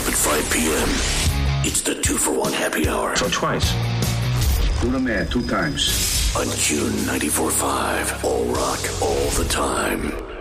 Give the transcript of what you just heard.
up at 5 p.m. It's the 2-for-1 happy hour. So twice. Do the math 2 times. On Q 94.5. All rock, all the time.